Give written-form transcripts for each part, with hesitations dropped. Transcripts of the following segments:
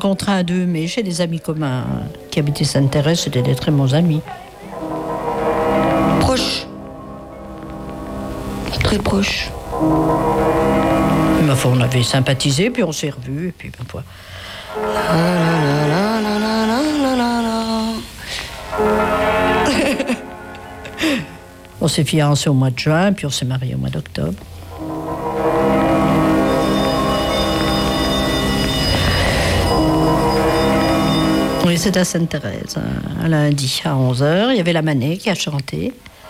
rencontré à deux, mais j'ai des amis communs qui habitaient Sainte-Thérèse, c'était des très bons amis. Proches. Très proches. Ma foi, on avait sympathisé, puis on s'est revus, et puis ma foi. On s'est fiancés au mois de juin, puis on s'est mariés au mois d'octobre. Oui, c'est à Sainte-Thérèse, un lundi à 11h. Il y avait la Manée qui a chanté.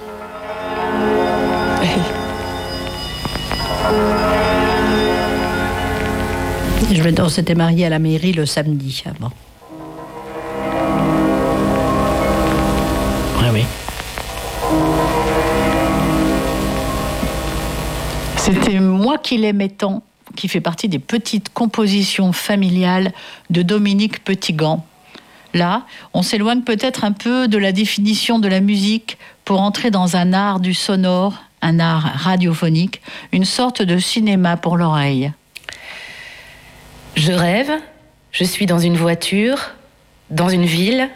On s'était mariés à la mairie le samedi avant. Ah oui. C'était Moi qui l'aimais tant, qui fait partie des petites compositions familiales de Dominique Petitgand. Là, on s'éloigne peut-être un peu de la définition de la musique pour entrer dans un art du sonore, un art radiophonique, une sorte de cinéma pour l'oreille. Je rêve, je suis dans une voiture, dans une ville.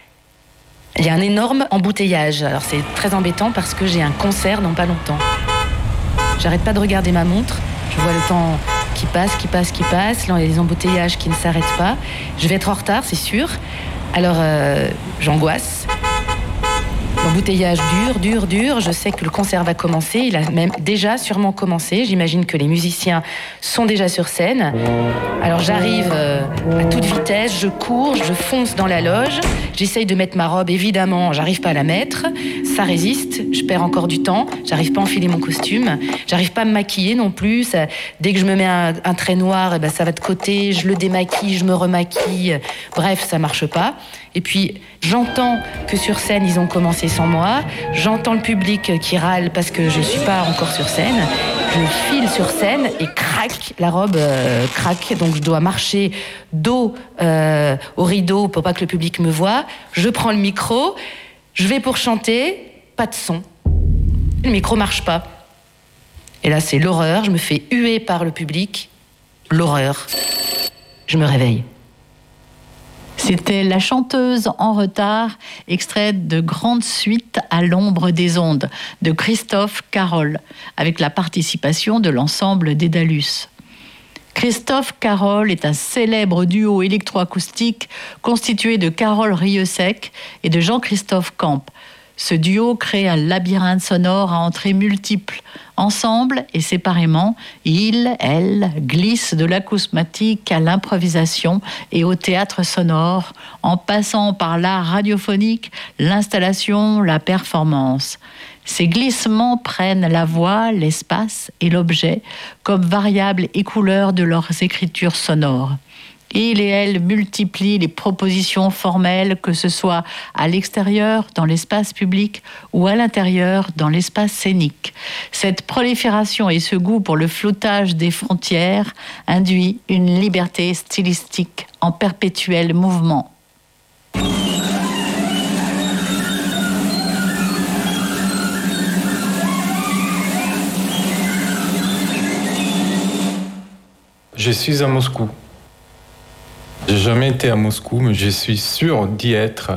Il y a un énorme embouteillage. Alors c'est très embêtant parce que j'ai un concert dans pas longtemps. J'arrête pas de regarder ma montre. Je vois le temps qui passe. Là, il y a des embouteillages qui ne s'arrêtent pas. Je vais être en retard, c'est sûr. Alors, j'angoisse. L'embouteillage dure. Je sais que le concert va commencer. Il a même déjà sûrement commencé. J'imagine que les musiciens sont déjà sur scène. Alors, j'arrive à toute vitesse. Je cours, je fonce dans la loge. J'essaye de mettre ma robe, évidemment. J'arrive pas à la mettre. Ça résiste. Je perds encore du temps. J'arrive pas à enfiler mon costume. J'arrive pas à me maquiller non plus. Dès que je me mets un trait noir, ça va de côté. Je le démaquille, je me remaquille. Bref, ça marche pas. Et puis, j'entends que sur scène, ils ont commencé sans moi. J'entends le public qui râle parce que je suis pas encore sur scène. Je file sur scène et crac, la robe craque. Donc, je dois marcher dos au rideau pour pas que le public me voie. Je prends le micro. Je vais pour chanter. Pas de son. Le micro marche pas. Et là, c'est l'horreur. Je me fais huer par le public. L'horreur. Je me réveille. C'était La chanteuse en retard, extraite de Grande suite à l'ombre des ondes de Christophe Carol, avec la participation de l'ensemble Dédalus. Christophe Carol est un célèbre duo électroacoustique constitué de Carole Rieussec et de Jean-Christophe Camp. Ce duo crée un labyrinthe sonore à entrées multiples. Ensemble et séparément, elles glissent de l'acousmatique à l'improvisation et au théâtre sonore, en passant par l'art radiophonique, l'installation, la performance. Ces glissements prennent la voix, l'espace et l'objet comme variables et couleurs de leurs écritures sonores. Il et elle multiplient les propositions formelles, que ce soit à l'extérieur, dans l'espace public, ou à l'intérieur, dans l'espace scénique. Cette prolifération et ce goût pour le floutage des frontières induit une liberté stylistique en perpétuel mouvement. Je suis à Moscou. J'ai jamais été à Moscou, mais je suis sûr d'y être.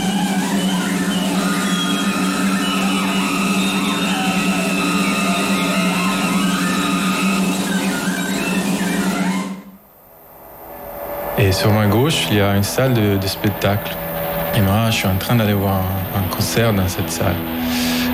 Et sur ma gauche, il y a une salle de spectacle. Et moi, je suis en train d'aller voir un concert dans cette salle.